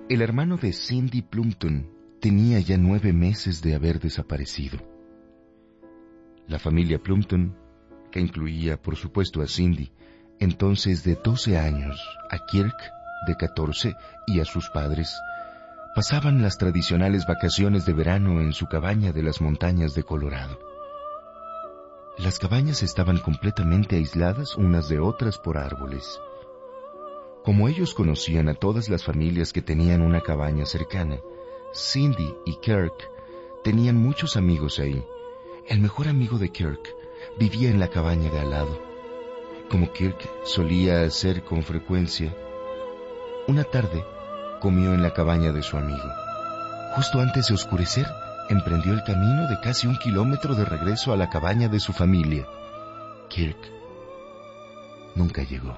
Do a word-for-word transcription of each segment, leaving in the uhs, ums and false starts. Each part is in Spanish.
El hermano de Cindy Plumpton tenía ya nueve meses de haber desaparecido. La familia Plumpton, que incluía por supuesto a Cindy, entonces de doce años, a Kirk, de catorce, y a sus padres, pasaban las tradicionales vacaciones de verano en su cabaña de las montañas de Colorado. Las cabañas estaban completamente aisladas unas de otras por árboles. Como ellos conocían a todas las familias que tenían una cabaña cercana, Cindy y Kirk tenían muchos amigos ahí. El mejor amigo de Kirk vivía en la cabaña de al lado. Como Kirk solía hacer con frecuencia, una tarde comió en la cabaña de su amigo. Justo antes de oscurecer, emprendió el camino de casi un kilómetro de regreso a la cabaña de su familia. Kirk nunca llegó.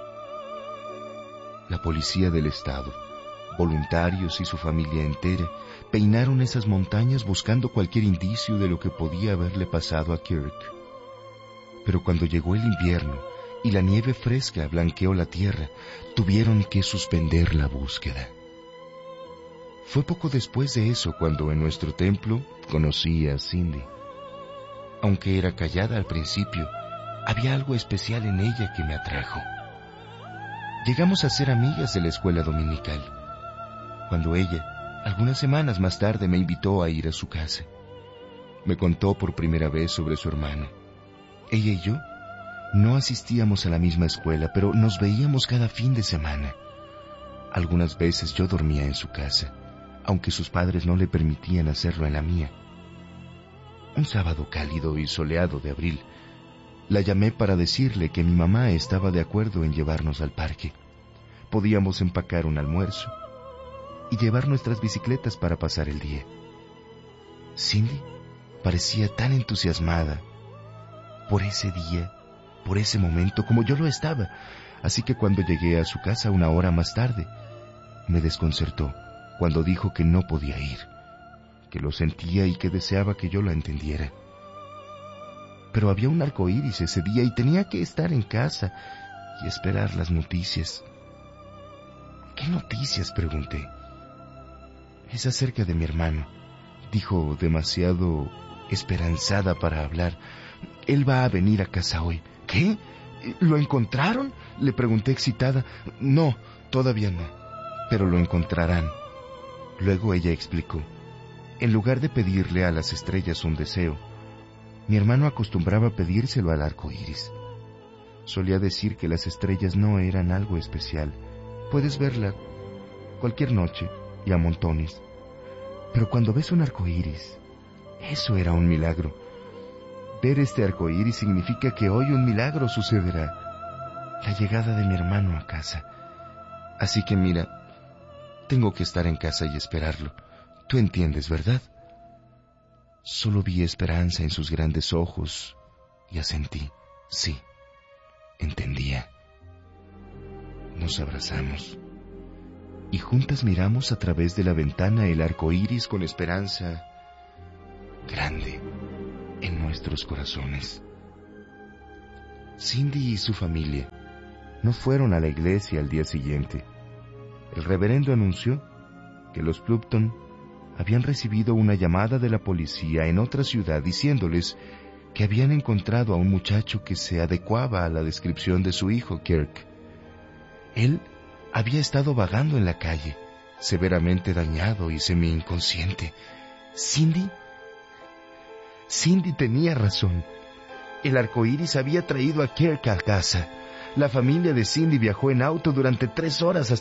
La policía del estado, voluntarios y su familia entera peinaron esas montañas buscando cualquier indicio de lo que podía haberle pasado a Kirk. Pero cuando llegó el invierno y la nieve fresca blanqueó la tierra, tuvieron que suspender la búsqueda. Fue poco después de eso cuando en nuestro templo conocí a Cindy. Aunque era callada al principio, había algo especial en ella que me atrajo. Llegamos a ser amigas de la escuela dominical, cuando ella, algunas semanas más tarde, me invitó a ir a su casa. Me contó por primera vez sobre su hermano. Ella y yo no asistíamos a la misma escuela, pero nos veíamos cada fin de semana. Algunas veces yo dormía en su casa, aunque sus padres no le permitían hacerlo en la mía. Un sábado cálido y soleado de abril, la llamé para decirle que mi mamá estaba de acuerdo en llevarnos al parque. Podíamos empacar un almuerzo y llevar nuestras bicicletas para pasar el día. Cindy parecía tan entusiasmada por ese día, por ese momento, como yo lo estaba, así que cuando llegué a su casa una hora más tarde, me desconcertó cuando dijo que no podía ir, que lo sentía y que deseaba que yo la entendiera. Pero había un arco iris ese día y tenía que estar en casa y esperar las noticias. ¿Qué noticias?, pregunté. Es acerca de mi hermano, dijo demasiado esperanzada para hablar. Él va a venir a casa hoy. ¿Qué? ¿Lo encontraron?, le pregunté excitada. No, todavía no, pero lo encontrarán. Luego ella explicó. En lugar de pedirle a las estrellas un deseo, mi hermano acostumbraba pedírselo al arco iris. Solía decir que las estrellas no eran algo especial. Puedes verla cualquier noche y a montones. Pero cuando ves un arco iris, eso era un milagro. Ver este arco iris significa que hoy un milagro sucederá. La llegada de mi hermano a casa. Así que mira, tengo que estar en casa y esperarlo. Tú entiendes, ¿verdad? Solo vi esperanza en sus grandes ojos y asentí. Sí, entendía. Nos abrazamos y juntas miramos a través de la ventana el arco iris con esperanza grande en nuestros corazones. Cindy y su familia no fueron a la iglesia al día siguiente. El reverendo anunció que los Plumpton habían recibido una llamada de la policía en otra ciudad diciéndoles que habían encontrado a un muchacho que se adecuaba a la descripción de su hijo, Kirk. Él había estado vagando en la calle, severamente dañado y semi-inconsciente. Cindy... Cindy tenía razón. El arco iris había traído a Kirk a casa. La familia de Cindy viajó en auto durante tres horas hasta